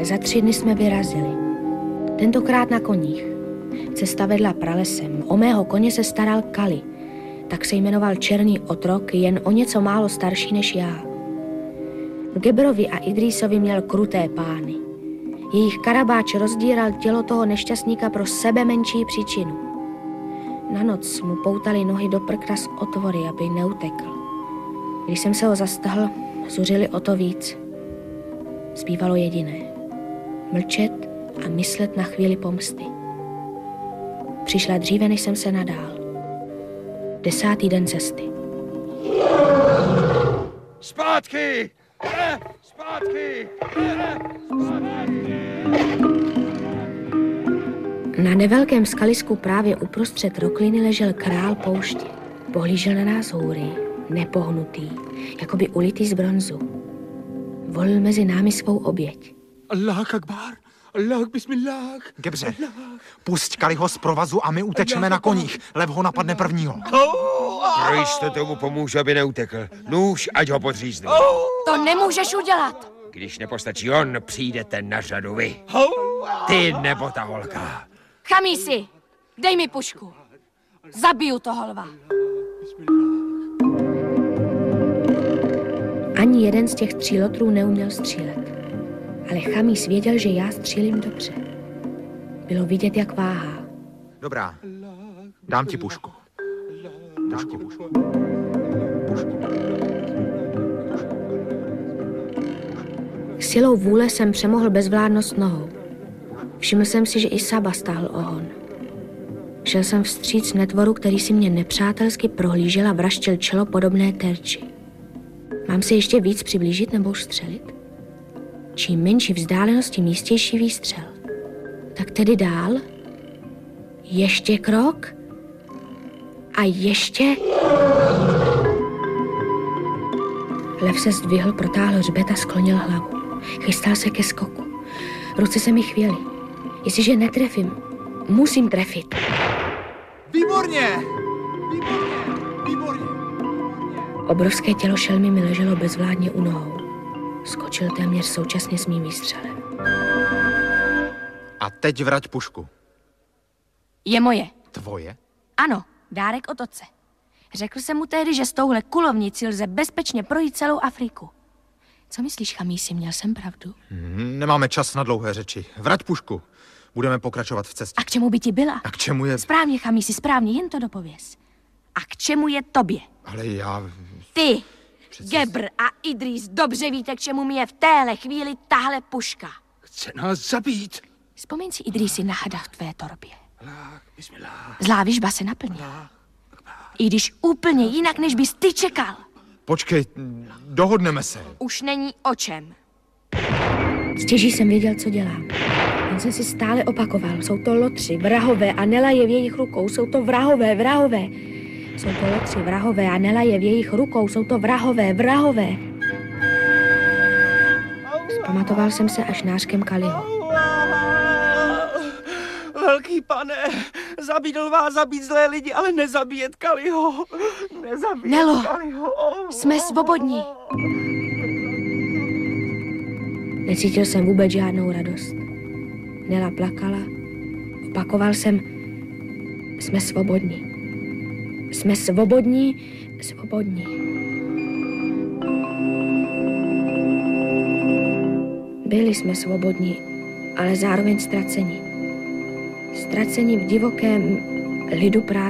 Za 3 dny jsme vyrazili. Tentokrát na koních. Cesta vedla pralesem. O mého koně se staral Kali. Tak se jmenoval Černý otrok, jen o něco málo starší než já. V Gebrovi a Idrísovi měl kruté pány. Jejich karabáč rozdíral tělo toho nešťastníka pro sebe menší příčinu. Na noc mu poutali nohy do prkna z otvory, aby neutekl. Když jsem se ho zastahl, zuřili o to víc. Zbývalo jediné. Mlčet a myslet na chvíli pomsty. Přišla dříve, než jsem se nadál. 10. den cesty. Zpátky! Zpátky! Na nevelkém skalisku právě uprostřed rokliny ležel král pouště. Pohlížel na nás hůry, nepohnutý, jakoby ulitý z bronzu. Volil mezi námi svou oběť. Allah akbar, Allah bismillah. Gebře, pusť Kaliho z provazu a my utečeme na koních. Lev ho napadne prvního. Pro jistotu mu pomůže, aby neutekl. Nůž, ať ho podříznu. To nemůžeš udělat. Když nepostačí on, přijdete na řadu vy. Ty nebo ta holka. Chamísi, dej mi pušku. Zabiju toho lva. Ani jeden z těch 3 lotrů neuměl střílet. Ale Chamís věděl, že já střílím dobře. Bylo vidět, jak váhá. Dobrá, dám ti pušku. Dám ti pušku. Silou vůle jsem přemohl bezvládnost nohou. Všiml jsem si, že i Saba stáhl ohon. Šel jsem vstříc netvoru, který si mě nepřátelsky prohlížel a vraštil čelo podobné terči. Mám se ještě víc přiblížit nebo už střelit? Čím menší vzdálenost, tím jistější výstřel. Tak tedy dál. Ještě krok. A ještě... Lev se zdvihl, protáhl hřbet a sklonil hlavu. Chystal se ke skoku. Ruce se mi chvěly. Jestliže netrefím, musím trefit. Výborně! Výborně! Výborně! Obrovské tělo šelmy mi leželo bezvládně u nohou. Skočil téměř současně s mým výstřelem. A teď vrať pušku. Je moje. Tvoje? Ano, dárek od otce. Řekl jsem mu tehdy, že s touhle kulovnicí lze bezpečně projít celou Afriku. Co myslíš, Chamísi, měl jsem pravdu? Nemáme čas na dlouhé řeči. Vrať pušku. Budeme pokračovat v cestě. A k čemu by ti byla? A k čemu je... Správně, Chamísi, správně, jen to dopověz. A k čemu je tobě? Ale já... Ty, Přece... Gebr a Idrís, dobře víte, k čemu mi je v téhle chvíli tahle puška. Chce nás zabít. Vzpomeň si, Idrísi, na hada v tvé torbě. Zlá věžba se naplnila. I když úplně jinak, než bys ty čekal. Počkej, dohodneme se. Už není o čem. Stěží jsem věděl, co dělám. Jen jsem si stále opakoval. Jsou to lotři, vrahové a Nela je v jejich rukou. Jsou to vrahové, vrahové. Jsou to lotři, vrahové a Nela je v jejich rukou. Jsou to vrahové, vrahové. Zpamatoval jsem se až nářkem Kaliho. Velký pane, zabít lva, zabít zlé lidi, ale nezabíjet Kaliho. Nezabíjet Nelo, Kaliho. jsme svobodní. Necítil jsem vůbec žádnou radost. Nela plakala. Opakoval jsem, jsme svobodní. Jsme svobodní, svobodní. Byli jsme svobodní, ale zároveň ztraceni. Ztraceni v divokém lidu prázdna.